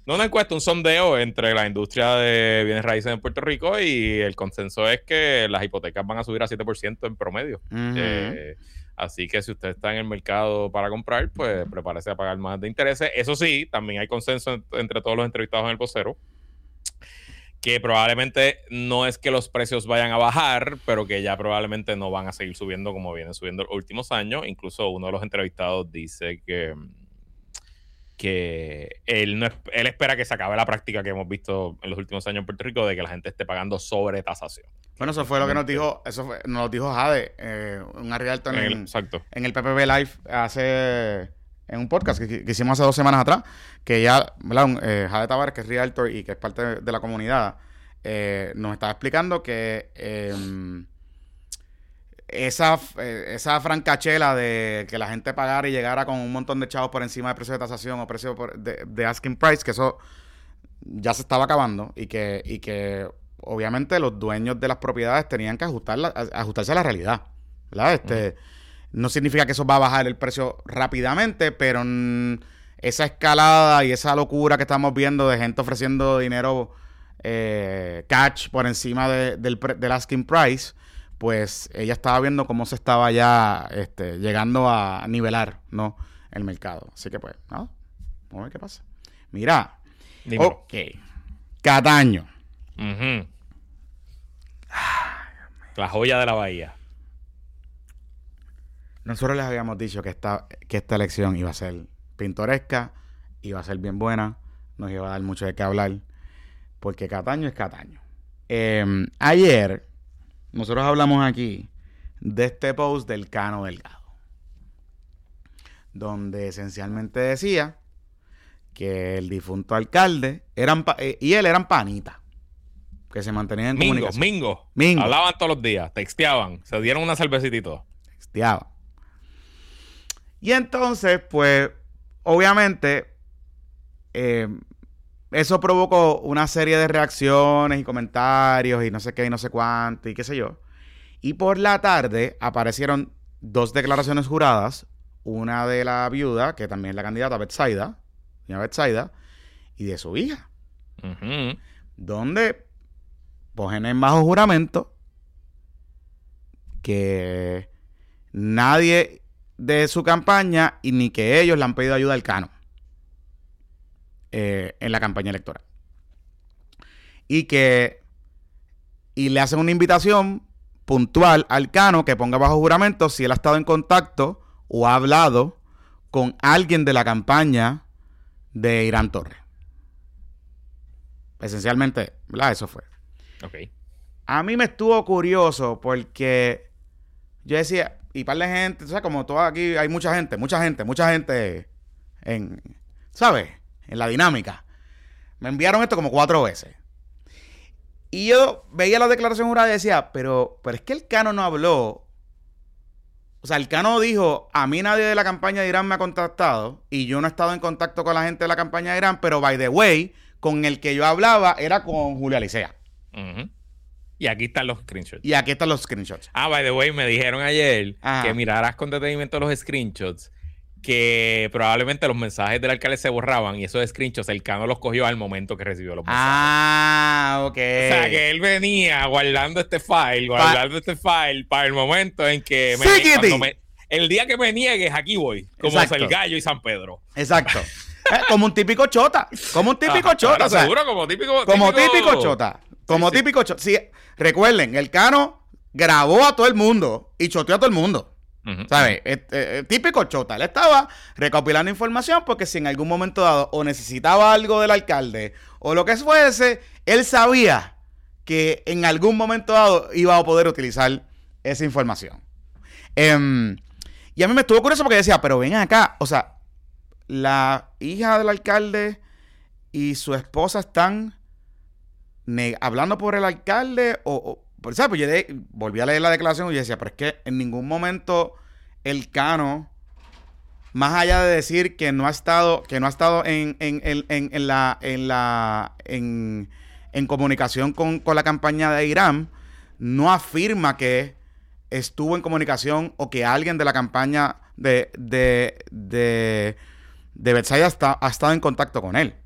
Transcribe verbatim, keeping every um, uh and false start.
No una encuesta, un sondeo entre la industria de bienes raíces en Puerto Rico y el consenso es que las hipotecas van a subir a siete por ciento en promedio. Uh-huh. Eh, así que si usted está en el mercado para comprar, pues prepárese a pagar más de intereses. Eso sí, también hay consenso entre todos los entrevistados en El Vocero, que probablemente no es que los precios vayan a bajar, pero que ya probablemente no van a seguir subiendo como vienen subiendo los últimos años. Incluso uno de los entrevistados dice que... que él, no, él espera que se acabe la práctica que hemos visto en los últimos años en Puerto Rico de que la gente esté pagando sobre tasación. Bueno, eso fue lo que nos dijo, eso fue, nos lo dijo Jade, eh, un realtor en, en, el, exacto. en el P P B Live hace, en un podcast que, que hicimos hace dos semanas atrás, que ya, ¿verdad? Eh, Jade Tavares, que es realtor y que es parte de, de la comunidad, eh, nos estaba explicando que eh, esa, esa francachela de que la gente pagara y llegara con un montón de chavos por encima del precio de tasación o precio por, de, de asking price, que eso ya se estaba acabando y que, y que obviamente los dueños de las propiedades tenían que ajustarla, ajustarse a la realidad, ¿verdad? Este, uh-huh. No significa que eso va a bajar el precio rápidamente, pero mm, esa escalada y esa locura que estamos viendo de gente ofreciendo dinero eh, cash por encima de, del, del asking price, pues ella estaba viendo cómo se estaba ya este, llegando a nivelar, ¿no? El mercado. Así que pues, ¿no? Vamos a ver qué pasa. Mira. Dímelo. Ok. Cataño. Uh-huh. La joya de la bahía. Nosotros les habíamos dicho que esta, que esta elección iba a ser pintoresca, iba a ser bien buena, nos iba a dar mucho de qué hablar, porque Cataño es Cataño. Eh, ayer... Nosotros hablamos aquí de este post del Cano Delgado, donde esencialmente decía que el difunto alcalde eran pa- eh, y él eran panitas, que se mantenían en mingo, comunicación. Mingo, mingo. Hablaban todos los días, texteaban, se dieron una cervecita y todo. Texteaban. Y entonces, pues, obviamente, eh, eso provocó una serie de reacciones y comentarios y no sé qué y no sé cuánto y qué sé yo. Y por la tarde aparecieron dos declaraciones juradas. Una de la viuda, que también es la candidata Betsaida, doña Betsaida, y de su hija. Uh-huh. Donde ponen en bajo juramento que nadie de su campaña y ni que ellos le han pedido ayuda al Cano. Eh, en la campaña electoral. Y que y le hacen una invitación puntual al Cano que ponga bajo juramento si él ha estado en contacto o ha hablado con alguien de la campaña de Irán Torres. Esencialmente, ¿verdad? Eso fue. Okay. A mí me estuvo curioso porque yo decía, y par de gente, o sea, como todo aquí hay mucha gente, mucha gente, mucha gente en, ¿sabes? En la dinámica. Me enviaron esto como cuatro veces. Y yo veía la declaración jurada y decía, pero, pero es que el Cano no habló. O sea, el Cano dijo, a mí nadie de la campaña de Irán me ha contactado y yo no he estado en contacto con la gente de la campaña de Irán, pero by the way, con el que yo hablaba era con Julia Licea. Uh-huh. Y aquí están los screenshots. Y aquí están los screenshots. Ah, by the way, me dijeron ayer Ajá. que miraras con detenimiento los screenshots, que probablemente los mensajes del alcalde se borraban y esos screenshots el Cano los cogió al momento que recibió los mensajes. Ah, ok. O sea, que él venía guardando este file, guardando pa- este file para el momento en que... Me, me, el día que me niegues, aquí voy. Como el Gallo y San Pedro. Exacto. eh, como un típico chota. Como un típico ah, chota. Claro, o sea, seguro, como típico... Como típico, típico chota. Como sí, típico sí. chota. Sí, recuerden, el Cano grabó a todo el mundo y choteó a todo el mundo. Uh-huh. ¿Sabes? Eh, eh, típico chota. Él estaba recopilando información porque si en algún momento dado o necesitaba algo del alcalde o lo que fuese, él sabía que en algún momento dado iba a poder utilizar esa información. Eh, y a mí me estuvo curioso porque decía, pero ven acá, o sea, la hija del alcalde y su esposa están neg- hablando por el alcalde o... o Por, ¿sabes? Pues yo de, volví a leer la declaración y yo decía, pero es que en ningún momento el Cano, más allá de decir que no ha estado, que no ha estado en, en, en, en, en la, en la, en, en comunicación con, con la campaña de Irán, no afirma que estuvo en comunicación o que alguien de la campaña de, de, de, de Betsaida está, ha estado en contacto con él.